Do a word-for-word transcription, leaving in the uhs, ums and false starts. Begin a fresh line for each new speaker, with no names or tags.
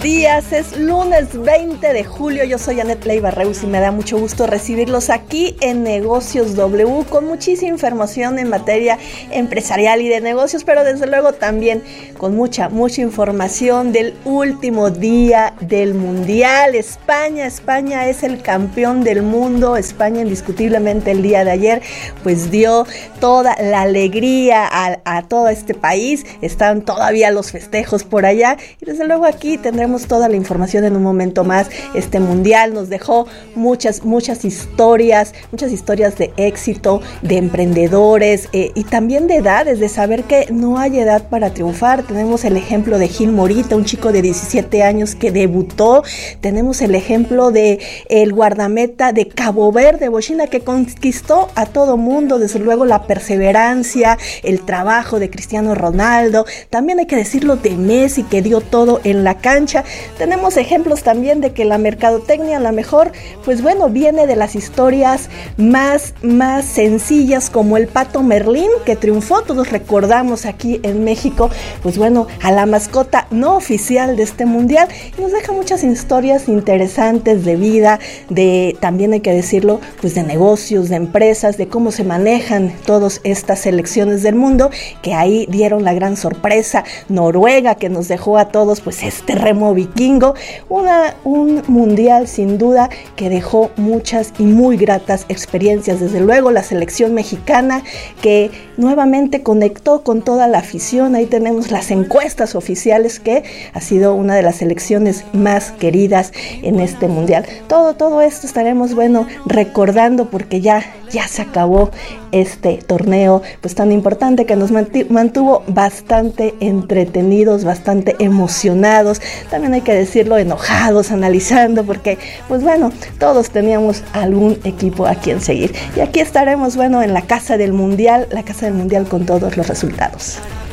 días, es lunes veinte de julio, yo soy Anet Leiva Reus y me da mucho gusto recibirlos aquí en Negocios W con muchísima información en materia empresarial y de negocios, pero desde luego también con mucha, mucha información del último día del Mundial. España, España es el campeón del mundo, España indiscutiblemente el día de ayer pues dio toda la alegría a, a todo este país, están todavía los festejos por allá y desde luego aquí tendremos toda la información en un momento más. Este mundial nos dejó muchas, muchas historias, muchas historias de éxito, de emprendedores eh, y también de edades, de saber que no hay edad para triunfar. Tenemos el ejemplo de Gil Morita, un chico de diecisiete años que debutó. Tenemos el ejemplo de el guardameta de Cabo Verde, Bochina, que conquistó a todo mundo. Desde luego la perseverancia, el trabajo de Cristiano Ronaldo. También hay que decirlo de Messi, que dio todo en la cancha. Tenemos ejemplos también de que la mercadotecnia a lo mejor, pues bueno, viene de las historias más, más sencillas, como el Pato Merlín, que triunfó, todos recordamos aquí en México, pues bueno, a la mascota no oficial de este mundial, y nos deja muchas historias interesantes de vida, de, también hay que decirlo, pues de negocios, de empresas, de cómo se manejan todas estas selecciones del mundo, que ahí dieron la gran sorpresa. Noruega, que nos dejó a todos pues este remo vikingo, una, un mundial sin duda que dejó muchas y muy gratas experiencias. Desde luego la selección mexicana, que nuevamente conectó con toda la afición. Ahí tenemos las encuestas oficiales, que ha sido una de las selecciones más queridas en este mundial. Todo, todo esto estaremos, bueno, recordando, porque ya, ya se acabó este torneo pues tan importante, que nos mantuvo bastante entretenidos, bastante emocionados, también hay que decirlo, enojados, analizando, porque pues bueno, todos teníamos algún equipo a quien seguir, y aquí estaremos, bueno, en la casa del mundial, la casa del mundial con todos los resultados.